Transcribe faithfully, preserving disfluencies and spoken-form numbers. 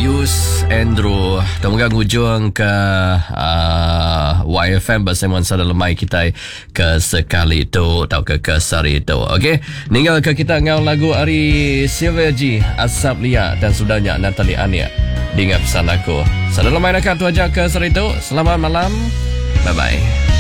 Yus Andrew Temukan hujung ke uh, Y F M bersama sada lemai kita ke sekali tu atau ke kesari tu. Okey, ninggal ke kita ngau lagu Ari Silvia G, Asap Lia dan sudahnya Natalie Ania. Dengar pesan aku. Sada lemai nak tu aja ke sari tu. Selamat malam. Bye bye.